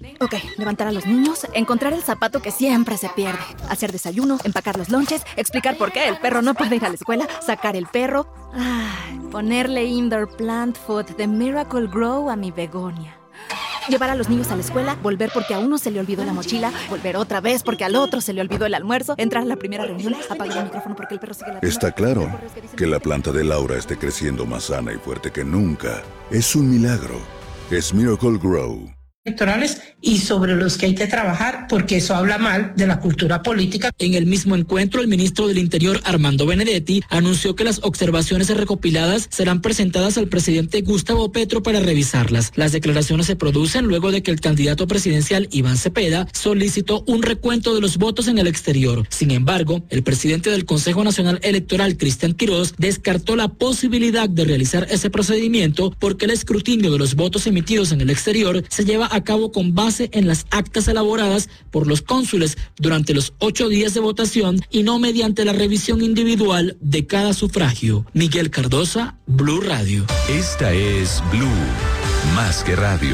Ok, levantar a los niños, encontrar el zapato que siempre se pierde, hacer desayuno, empacar los lonches, explicar por qué el perro no puede ir a la escuela, sacar el perro, ponerle indoor plant food de Miracle Grow a mi begonia. Llevar a los niños a la escuela, volver porque a uno se le olvidó la mochila, volver otra vez porque al otro se le olvidó el almuerzo, entrar a la primera reunión, apagar el micrófono porque el perro sigue ladrando. Está claro que la planta de Laura esté creciendo más sana y fuerte que nunca. Es un milagro. Es Miracle Grow. Electorales y sobre los que hay que trabajar porque eso habla mal de la cultura política. En el mismo encuentro, el ministro del Interior, Armando Benedetti, anunció que las observaciones recopiladas serán presentadas al presidente Gustavo Petro para revisarlas. Las declaraciones se producen luego de que el candidato presidencial Iván Cepeda solicitó un recuento de los votos en el exterior. Sin embargo, el presidente del Consejo Nacional Electoral, Cristian Quirós, descartó la posibilidad de realizar ese procedimiento porque el escrutinio de los votos emitidos en el exterior se lleva a cabo con base en las actas elaboradas por los cónsules durante los 8 días de votación y no mediante la revisión individual de cada sufragio. Miguel Cardosa, Blue Radio. Esta es Blue, más que radio.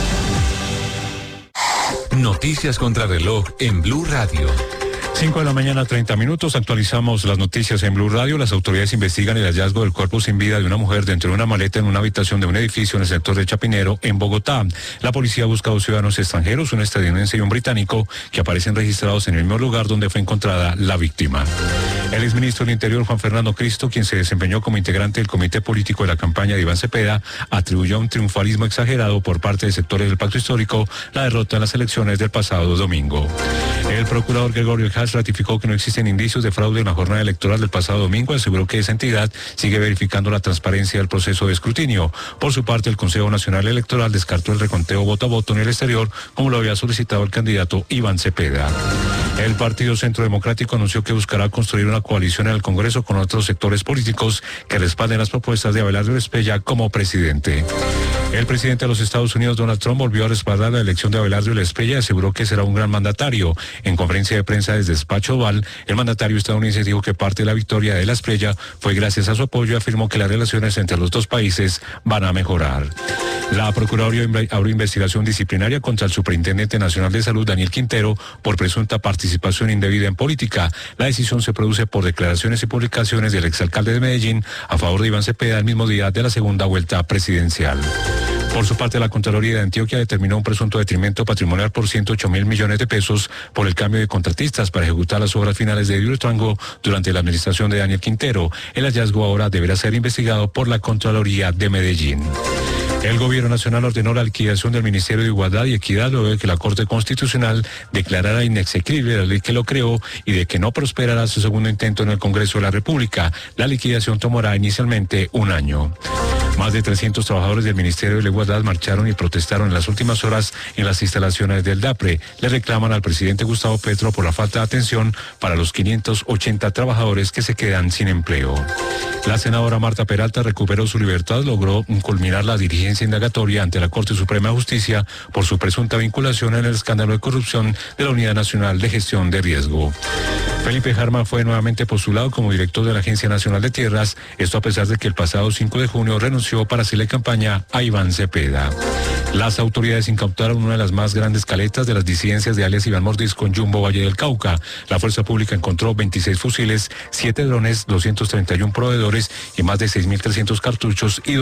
Noticias contra reloj en Blue Radio. 5 de la mañana, 30 minutos. Actualizamos las noticias en Blue Radio. Las autoridades investigan el hallazgo del cuerpo sin vida de una mujer dentro de una maleta en una habitación de un edificio en el sector de Chapinero, en Bogotá. La policía busca a 2 ciudadanos extranjeros, un estadounidense y un británico, que aparecen registrados en el mismo lugar donde fue encontrada la víctima. El exministro del Interior, Juan Fernando Cristo, quien se desempeñó como integrante del comité político de la campaña de Iván Cepeda, atribuyó a un triunfalismo exagerado por parte de sectores del pacto histórico la derrota en las elecciones del pasado domingo. El procurador Gregorio Hatch ratificó que no existen indicios de fraude en la jornada electoral del pasado domingo. Aseguró que esa entidad sigue verificando la transparencia del proceso de escrutinio. Por su parte, el Consejo Nacional Electoral descartó el reconteo voto a voto en el exterior, como lo había solicitado el candidato Iván Cepeda. El Partido Centro Democrático anunció que buscará construir una coalición en el Congreso con otros sectores políticos que respalden las propuestas de Abelardo Lespella como presidente. El presidente de los Estados Unidos, Donald Trump, volvió a respaldar la elección de Abelardo Lespella y aseguró que será un gran mandatario. En conferencia de prensa desde despacho Oval, el mandatario estadounidense dijo que parte de la victoria de Lespella fue gracias a su apoyo y afirmó que las relaciones entre los dos países van a mejorar. La Procuraduría abrió investigación disciplinaria contra el Superintendente Nacional de Salud, Daniel Quintero, por presunta participación indebida en política. La decisión se produce por declaraciones y publicaciones del exalcalde de Medellín a favor de Iván Cepeda el mismo día de la segunda vuelta presidencial. Por su parte, la Contraloría de Antioquia determinó un presunto detrimento patrimonial por 108.000 millones de pesos por el cambio de contratistas para ejecutar las obras finales de Hidroituango durante la administración de Daniel Quintero. El hallazgo ahora deberá ser investigado por la Contraloría de Medellín. El Gobierno Nacional ordenó la liquidación del Ministerio de Igualdad y Equidad luego de que la Corte Constitucional declarara inexequible la ley que lo creó y de que no prosperará su segundo intento en el Congreso de la República. La liquidación tomará inicialmente 1 año. Más de 300 trabajadores del Ministerio de la Igualdad marcharon y protestaron en las últimas horas en las instalaciones del DAPRE. Le reclaman al presidente Gustavo Petro por la falta de atención para los 580 trabajadores que se quedan sin empleo. La senadora Marta Peralta recuperó su libertad, logró culminar la diligencia indagatoria ante la Corte Suprema de Justicia por su presunta vinculación en el escándalo de corrupción de la Unidad Nacional de Gestión de Riesgo. Felipe Jarma fue nuevamente postulado como director de la Agencia Nacional de Tierras, esto a pesar de que el pasado 5 de junio renunció para hacerle campaña a Iván Cepeda. Las autoridades incautaron una de las más grandes caletas de las disidencias de alias Iván Mordisco en Jumbo, Valle del Cauca. La fuerza pública encontró 26 fusiles, 7 drones, 231 proveedores y más de 6.300 cartuchos y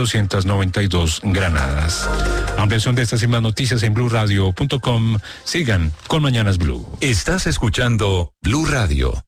292 granadas. Ampliación de estas y más noticias en BlueRadio.com. Sigan con Mañanas Blue. Estás escuchando Blue Radio.